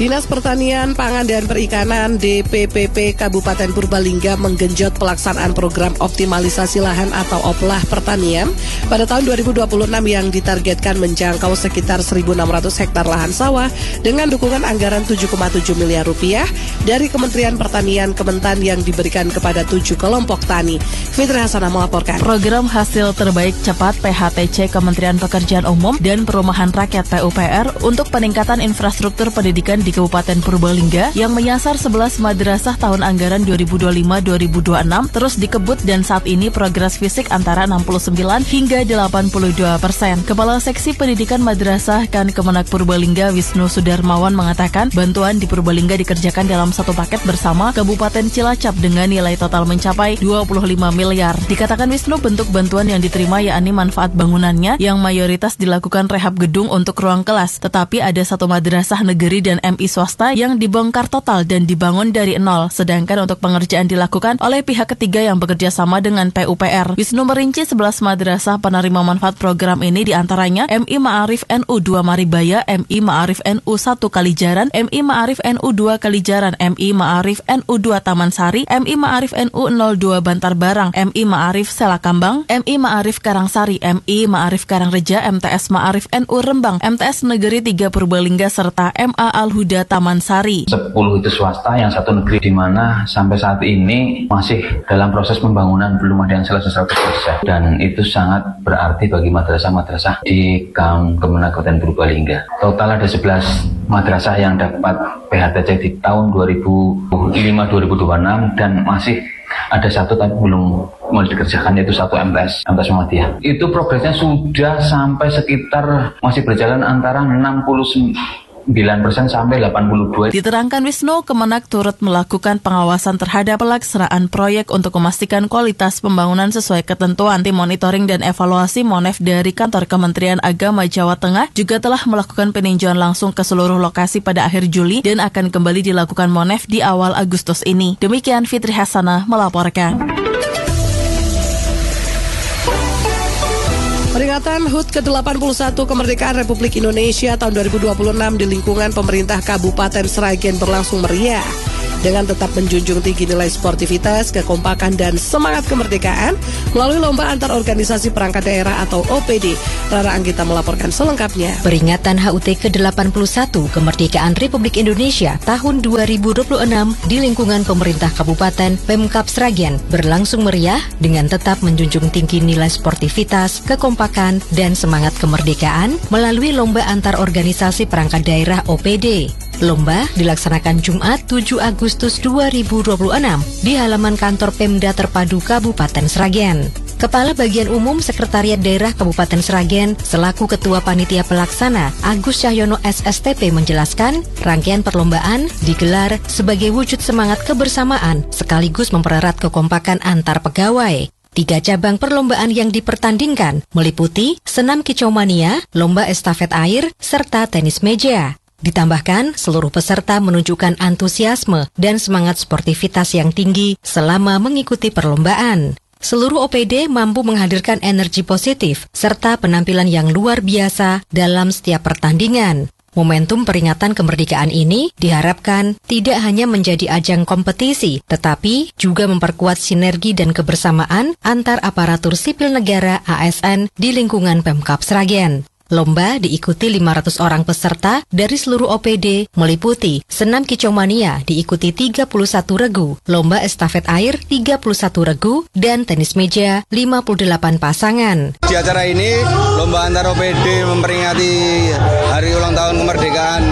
Dinas Pertanian, Pangan dan Perikanan DPPP Kabupaten Purbalingga menggenjot pelaksanaan program optimalisasi lahan atau OPLAH pertanian pada tahun 2026 yang ditargetkan menjangkau sekitar 1.600 hektar lahan sawah dengan dukungan anggaran 7,7 miliar rupiah dari Kementerian Pertanian Kementan yang diberikan kepada 7 kelompok tani. Fitri Hasanah melaporkan. Program Hasil Terbaik Cepat PHTC Kementerian Pekerjaan Umum dan Perumahan Rakyat PUPR untuk peningkatan infrastruktur pendidikan di Kabupaten Purbalingga yang menyasar 11 madrasah tahun anggaran 2025-2026 terus dikebut dan saat ini progres fisik antara 69 hingga 82%. Kepala Seksi Pendidikan Madrasah Kan Kemenak Purbalingga Wisnu Sudarmawan mengatakan bantuan di Purbalingga dikerjakan dalam satu paket bersama Kabupaten Cilacap dengan nilai total mencapai 25 miliar. Dikatakan Wisnu bentuk bantuan yang diterima yakni manfaat bangunannya yang mayoritas dilakukan rehab gedung untuk ruang kelas, tetapi ada satu madrasah negeri dan MI swasta yang dibongkar total dan dibangun dari nol, sedangkan untuk pengerjaan dilakukan oleh pihak ketiga yang bekerja sama dengan PUPR. Wisnu merinci 11 madrasah penerima manfaat program ini diantaranya MI Ma'arif NU 2 Maribaya, MI Ma'arif NU 1 Kalijaran, MI Ma'arif NU 2 Kalijaran, MI Ma'arif NU 2 Taman Sari, MI Ma'arif NU 02 Bantar Barang, MI Ma'arif Selakambang, MI Ma'arif Karangsari, MI Ma'arif Karangreja, MTS Ma'arif NU Rembang, MTS Negeri 3 Purbalingga, serta MA Al-Huda Taman Sari. 10 itu swasta, yang satu negeri, di mana sampai saat ini masih dalam proses pembangunan, belum ada yang selesai. Dan itu sangat berarti bagi madrasah-madrasah di Kemenak Kabupaten Purbalingga. Total ada 11 madrasah yang dapat PHTC di tahun 2005-2026 dan masih ada satu tapi belum mau dikerjakan, yaitu satu MTS Muhammadiyah. Itu progresnya sudah sampai sekitar masih berjalan antara 69% sampai 82%. Diterangkan Wisnu, Kemenak turut melakukan pengawasan terhadap pelaksanaan proyek untuk memastikan kualitas pembangunan sesuai ketentuan. Tim monitoring dan evaluasi Monef dari Kantor Kementerian Agama Jawa Tengah juga telah melakukan peninjauan langsung ke seluruh lokasi pada akhir Juli dan akan kembali dilakukan Monef di awal Agustus ini. Demikian Fitri Hasanah melaporkan. Peringatan HUT ke-81 Kemerdekaan Republik Indonesia tahun 2026 di lingkungan pemerintah Kabupaten Sragen berlangsung meriah. Dengan tetap menjunjung tinggi nilai sportivitas, kekompakan, dan semangat kemerdekaan melalui lomba antar organisasi perangkat daerah atau OPD. Rara Anggita melaporkan selengkapnya. Peringatan HUT ke-81 Kemerdekaan Republik Indonesia tahun 2026 di lingkungan pemerintah Kabupaten Pemkab Sragen berlangsung meriah dengan tetap menjunjung tinggi nilai sportivitas, kekompakan, dan semangat kemerdekaan melalui lomba antar organisasi perangkat daerah OPD. Lomba dilaksanakan Jumat 7 Agustus 2026 di halaman kantor Pemda Terpadu Kabupaten Sragen. Kepala Bagian Umum Sekretariat Daerah Kabupaten Sragen selaku Ketua Panitia Pelaksana Agus Cahyono SSTP menjelaskan rangkaian perlombaan digelar sebagai wujud semangat kebersamaan sekaligus mempererat kekompakan antar pegawai. 3 cabang perlombaan yang dipertandingkan meliputi senam kicau-mania, lomba estafet air, serta tenis meja. Ditambahkan, seluruh peserta menunjukkan antusiasme dan semangat sportivitas yang tinggi selama mengikuti perlombaan. Seluruh OPD mampu menghadirkan energi positif serta penampilan yang luar biasa dalam setiap pertandingan. Momentum peringatan kemerdekaan ini diharapkan tidak hanya menjadi ajang kompetisi, tetapi juga memperkuat sinergi dan kebersamaan antar aparatur sipil negara ASN di lingkungan Pemkab Sragen. Lomba diikuti 500 orang peserta dari seluruh OPD, meliputi senam kicau-mania diikuti 31 regu, lomba estafet air 31 regu, dan tenis meja 58 pasangan. Di acara ini, lomba antar OPD memperingati Hari Ulang Tahun Kemerdekaan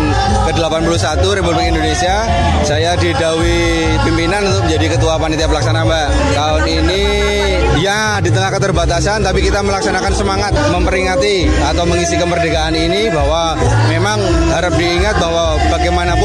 ke-81 Republik Indonesia. Saya didhawuhi pimpinan untuk menjadi Ketua Panitia Pelaksana, Mbak. Tahun ini, ya di tengah keterbatasan, tapi kita melaksanakan semangat memperingati atau mengisi kemerdekaan ini, bahwa memang harap diingat bahwa bagaimanapun kita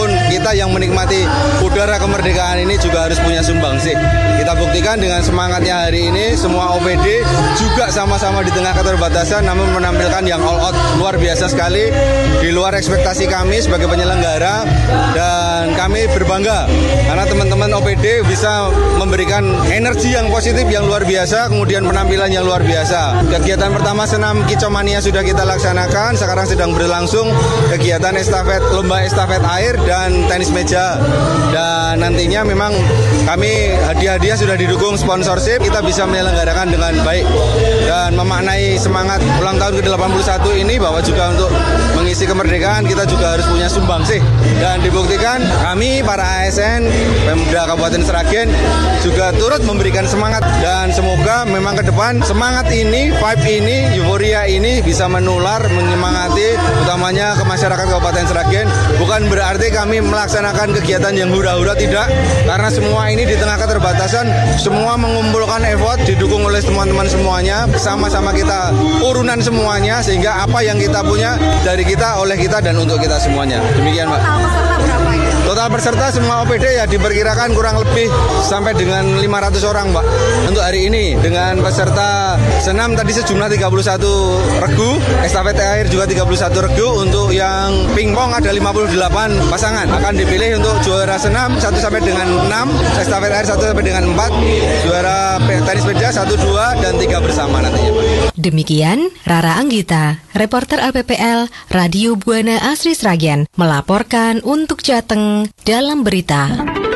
kita yang menikmati udara kemerdekaan ini juga harus punya sumbangsih. Kita buktikan dengan semangatnya hari ini, semua OPD juga sama-sama di tengah keterbatasan namun menampilkan yang all out luar biasa sekali, di luar ekspektasi kami sebagai penyelenggara, dan kami berbangga karena teman-teman OPD bisa memberikan energi yang positif yang luar biasa, kemudian penampilan yang luar biasa. Kegiatan pertama senam Kicomania sudah kita laksanakan, sekarang sedang berlangsung kegiatan lomba estafet air dan tenis meja, dan nantinya memang kami hadiah-hadiah sudah didukung sponsorship, kita bisa menyelenggarakan dengan baik dan memaknai semangat ulang tahun ke-81 ini bahwa juga untuk mengisi kemerdekaan kita juga harus punya sumbangsih, dan dibuktikan kami para ASN Pemda Kabupaten Sragen juga turut memberikan semangat, dan semoga memang ke depan semangat ini, vibe ini, euforia ini bisa menular, menyemangati utamanya ke masyarakat Kabupaten Sragen. Bukan berarti kami melaksanakan kegiatan yang hura-hura, tidak, karena semua ini di tengah keterbatasan, semua mengumpulkan effort, didukung oleh teman-teman semuanya, sama-sama kita urunan semuanya, sehingga apa yang kita punya dari kita, oleh kita, dan untuk kita semuanya. Demikian, Pak. Total peserta semua OPD ya diperkirakan kurang lebih sampai dengan 500 orang, Pak. Untuk hari ini dengan peserta senam tadi sejumlah 31 regu, estafet air juga 31 regu, untuk yang pingpong ada 58 pasangan. Akan dipilih untuk juara senam 1 sampai dengan 6, estafet air 1 sampai dengan 4, juara tenis meja 1, 2, dan 3 bersama nantinya, Pak. Demikian Rara Anggita, reporter LPPL Radio Buana Asri Sragen, melaporkan untuk Jateng dalam berita.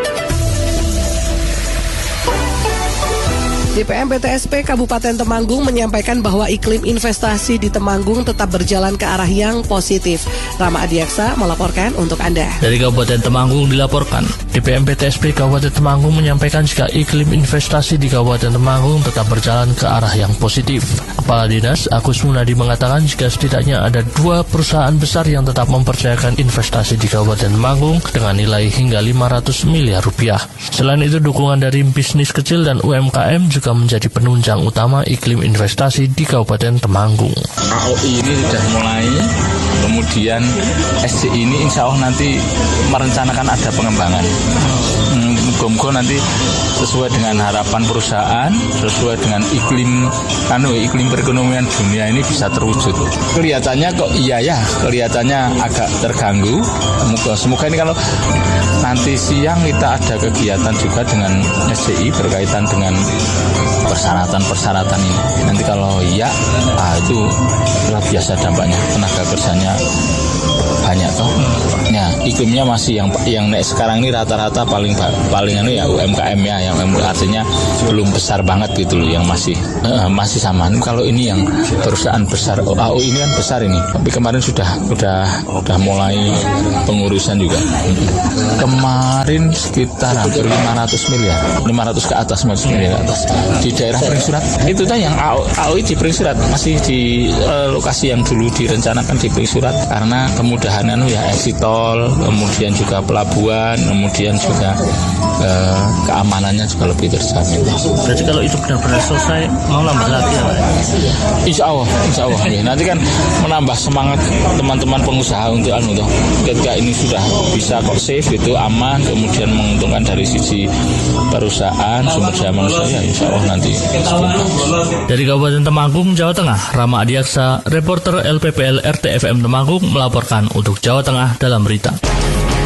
DPM PTSP Kabupaten Temanggung menyampaikan bahwa iklim investasi di Temanggung tetap berjalan ke arah yang positif. Rama Adiaksa melaporkan untuk Anda. Dari Kabupaten Temanggung dilaporkan, DPM PTSP Kabupaten Temanggung menyampaikan jika iklim investasi di Kabupaten Temanggung tetap berjalan ke arah yang positif. Kepala Dinas Agus Munadi mengatakan jika setidaknya ada 2 perusahaan besar yang tetap mempercayakan investasi di Kabupaten Temanggung dengan nilai hingga 500 miliar rupiah. Selain itu, dukungan dari bisnis kecil dan UMKM juga menjadi penunjang utama iklim investasi di Kabupaten Temanggung. AOI ini sudah mulai, kemudian SC ini insya Allah nanti merencanakan ada pengembangan. Moga-moga nanti sesuai dengan harapan perusahaan, sesuai dengan iklim perekonomian dunia ini bisa terwujud. Kelihatannya kok kelihatannya agak terganggu. Semoga ini kalau nanti siang kita ada kegiatan juga dengan SCI berkaitan dengan persyaratan ini. Nanti kalau itu luar biasa dampaknya, tenaga kerjanya banyak toh. Ya, iklimnya masih yang sekarang ini rata-rata paling UMKM ya, yang artinya belum besar banget gitu loh, yang masih sama. Kalau ini yang perusahaan besar, AO ini kan besar ini. Tapi kemarin sudah mulai pengurusan juga. Kemarin sekitar hampir 500 miliar, 500 ke atas, 500 miliar ke atas. Di daerah Pringsurat, itu kan yang AOI di Pringsurat, masih di lokasi yang dulu direncanakan di Pringsurat, karena kemudahan exit tol, kemudian juga pelabuhan, kemudian juga keamanannya juga lebih terjamin. Berarti kalau itu benar-benar selesai, mau nambah lagi ya, Pak? Insya Allah. Ya. Nanti kan menambah semangat teman-teman pengusaha untuk ketika ini sudah bisa kok safe gitu, aman, kemudian menguntungkan dari sisi perusahaan, sumber daya manusia, ya insya Allah nanti. Dari Kabupaten Temanggung, Jawa Tengah, Rama Adiaksa, reporter LPPL RTFM Temanggung melaporkan untuk Jawa Tengah dalam berita.